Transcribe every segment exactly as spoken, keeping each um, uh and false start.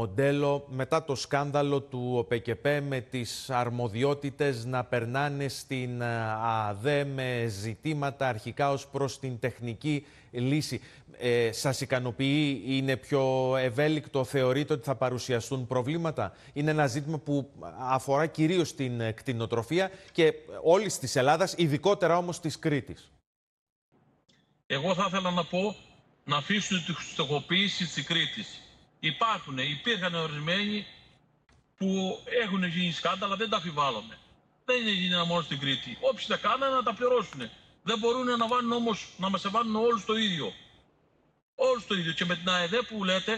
μοντέλο μετά το σκάνδαλο του ΟΠΕΚΕΠΕ με τις αρμοδιότητες να περνάνε στην ΑΔΕ με ζητήματα αρχικά ως προς την τεχνική λύση. Ε, σας ικανοποιεί, είναι πιο ευέλικτο, θεωρείτε ότι θα παρουσιαστούν προβλήματα? Είναι ένα ζήτημα που αφορά κυρίως την κτηνοτροφία και όλης της Ελλάδας, ειδικότερα όμως της Κρήτης. Εγώ θα ήθελα να πω να αφήσουν τη στοχοποίηση της Κρήτης. Υπάρχουν, υπήρχαν ορισμένοι που έχουν γίνει σκάνδαλα, δεν τα αμφιβάλλουμε. Δεν είναι γίνει μόνο στην Κρήτη. Όποιοι τα κάνανε να τα πληρώσουν. Δεν μπορούν να βάλουν όμως, να μας βάλουν όλους το ίδιο. Όλους το ίδιο. Και με την ΑΕΔ που λέτε,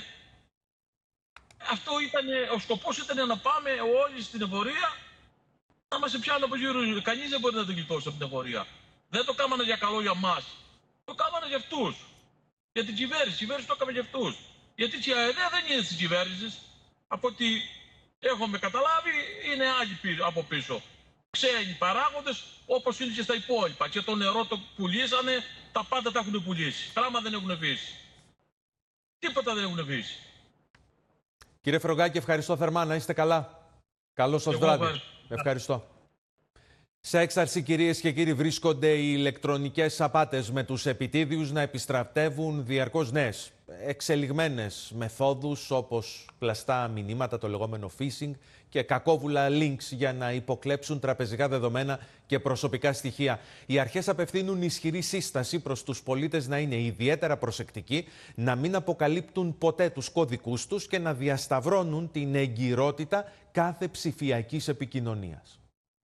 αυτό ήταν, ο σκοπός ήταν να πάμε όλοι στην εφορία να μας πιάνουν από γύρω. Κανείς δεν μπορεί να το γλιτώσει από την εφορία. Δεν το κάμανε για καλό για μας. Το κάμανε για αυτούς. Για την κυβέρνηση. Η κυβέρνηση το έκαμε για αυτούς. Γιατί η ΑΕΔ δεν είναι της κυβέρνησης. Από ό,τι έχουμε καταλάβει, είναι άλλοι από πίσω. Ξένοι παράγοντες, όπως είναι και στα υπόλοιπα. Και το νερό το πουλήσανε, τα πάντα τα έχουν πουλήσει. Πράγμα δεν έχουν αφήσει. Τίποτα δεν έχουν αφήσει. Κύριε Φρογκάκη, ευχαριστώ θερμά. Να είστε καλά. Καλό σας βράδυ. Ευχαριστώ. ευχαριστώ. Σε έξαρση, κυρίες και κύριοι, βρίσκονται οι ηλεκτρονικές απάτες, με τους επιτίδιους να επιστρατεύουν διαρκώς νέες, εξελιγμένες μεθόδους, όπως πλαστά μηνύματα, το λεγόμενο phishing, και κακόβουλα links για να υποκλέψουν τραπεζικά δεδομένα και προσωπικά στοιχεία. Οι αρχές απευθύνουν ισχυρή σύσταση προς τους πολίτες να είναι ιδιαίτερα προσεκτικοί, να μην αποκαλύπτουν ποτέ τους κωδικούς τους και να διασταυρώνουν την εγκυρότητα κάθε ψηφιακής επικοινωνίας.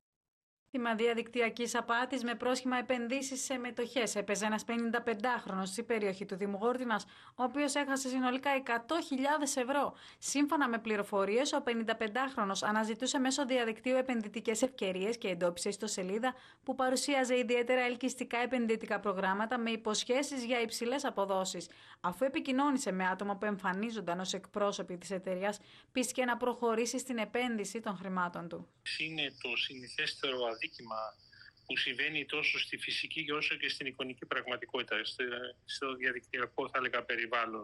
Θύμα διαδικτυακής απάτης με πρόσχημα επενδύσεις σε μετοχές έπαιζε ένας πενηνταπεντάχρονος στην περιοχή του Δήμου Γόρδινας, ο οποίος έχασε συνολικά εκατό χιλιάδες ευρώ. Σύμφωνα με πληροφορίες, ο πενηνταπεντάχρονος αναζητούσε μέσω διαδικτύου επενδυτικές ευκαιρίες και εντόπισε ιστοσελίδα που παρουσίαζε ιδιαίτερα ελκυστικά επενδυτικά προγράμματα με υποσχέσεις για υψηλές αποδόσεις. Αφού επικοινώνησε με άτομα που εμφανίζονταν ως εκπρόσωποι της εταιρείας, πίστηκε να προχωρήσει στην επένδυση των χρημάτων του. Είναι το συνηθέστερο αδίκημα που συμβαίνει τόσο στη φυσική και όσο και στην εικονική πραγματικότητα, στο διαδικτυακό θα έλεγα περιβάλλον.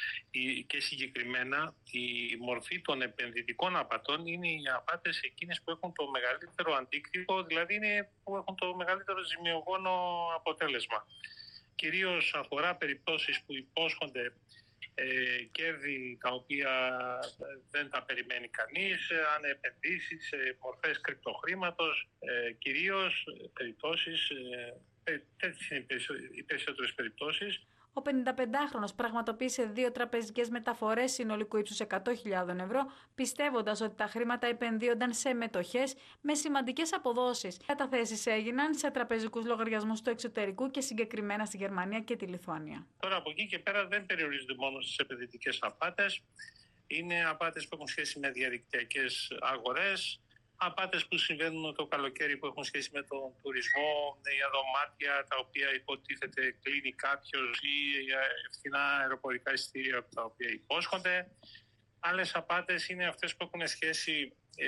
Και συγκεκριμένα η μορφή των επενδυτικών απατών είναι οι απάτες εκείνες που έχουν το μεγαλύτερο αντίκτυπο, δηλαδή είναι που έχουν το μεγαλύτερο ζημιογόνο αποτέλεσμα. Κυρίως αφορά περιπτώσεις που υπόσχονται Ε, κέρδη τα οποία δεν τα περιμένει κανείς, αν επενδύσεις σε μορφές κρυπτοχρήματος, ε, κυρίως περιπτώσεις, ε, τέτοιες είναι οι περισσότερες περιπτώσεις. Ο πενηνταπεντάχρονος πραγματοποίησε δύο τραπεζικές μεταφορές συνολικού ύψους εκατό χιλιάδες ευρώ, πιστεύοντας ότι τα χρήματα επενδύονταν σε μετοχές με σημαντικές αποδόσεις. Οι καταθέσεις έγιναν σε τραπεζικούς λογαριασμούς του εξωτερικού και συγκεκριμένα στη Γερμανία και τη Λιθουανία. Τώρα από εκεί και πέρα δεν περιορίζονται μόνο στις επενδυτικές απάτες. Είναι απάτες που έχουν σχέση με διαδικτυακές αγορές. Απάτες που συμβαίνουν το καλοκαίρι που έχουν σχέση με τον τουρισμό, για δωμάτια τα οποία υποτίθεται κλείνει κάποιος ή φθηνά αεροπορικά εισιτήρια τα οποία υπόσχονται. Άλλες απάτες είναι αυτές που έχουν σχέση ε,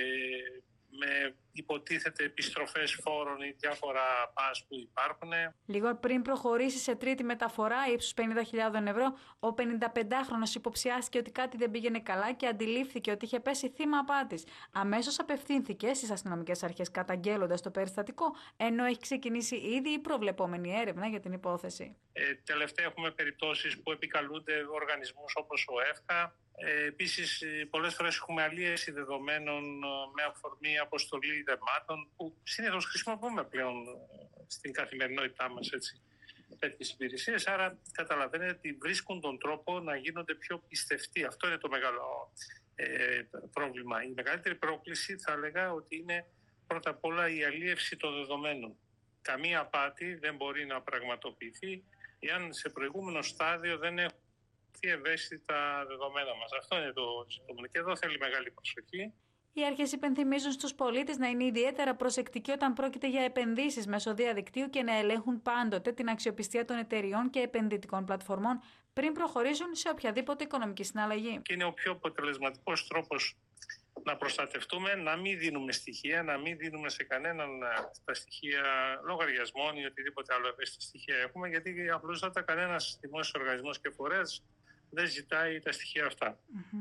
με υποτίθεται επιστροφές φόρων ή διάφορα πας που υπάρχουν. Λίγο πριν προχωρήσει σε τρίτη μεταφορά ύψους πενήντα χιλιάδες ευρώ, ο πενηνταπεντάχρονος υποψιάστηκε ότι κάτι δεν πήγαινε καλά και αντιλήφθηκε ότι είχε πέσει θύμα απάτης. Αμέσως απευθύνθηκε στις αστυνομικές αρχές καταγγέλλοντας το περιστατικό, ενώ έχει ξεκινήσει ήδη η προβλεπόμενη έρευνα για την υπόθεση. Ε, τελευταία έχουμε περιπτώσεις που επικαλούνται οργανισμούς όπως ο ΕΦΚΑ. Ε, επίσης, πολλές φορές έχουμε αλίευση δεδομένων με αφορμή αποστολή δεμάτων που συνήθως χρησιμοποιούμε πλέον στην καθημερινότητά μας έτσι, τέτοιες υπηρεσίες. Άρα καταλαβαίνετε ότι βρίσκουν τον τρόπο να γίνονται πιο πιστευτοί. Αυτό είναι το μεγάλο ε, πρόβλημα. Η μεγαλύτερη πρόκληση θα έλεγα ότι είναι πρώτα απ' όλα η αλίευση των δεδομένων. Καμία απάτη δεν μπορεί να πραγματοποιηθεί εάν σε προηγούμενο στάδιο δεν έχουν ευαίσθητα δεδομένα μας. Αυτό είναι το ζητούμενο και εδώ θέλει μεγάλη προσοχή. Οι αρχές υπενθυμίζουν στους πολίτες να είναι ιδιαίτερα προσεκτικοί όταν πρόκειται για επενδύσεις μέσω διαδικτύου και να ελέγχουν πάντοτε την αξιοπιστία των εταιριών και επενδυτικών πλατφορμών πριν προχωρήσουν σε οποιαδήποτε οικονομική συναλλαγή. Και είναι ο πιο αποτελεσματικός τρόπος να προστατευτούμε, να μην δίνουμε στοιχεία, να μην δίνουμε σε κανέναν τα στοιχεία λογαριασμών ή οτιδήποτε άλλο ευαίσθητα στοιχεία έχουμε, γιατί απλώς κανένας δημόσιος οργανισμός και φορέας δεν ζητάει τα στοιχεία αυτά. Mm-hmm.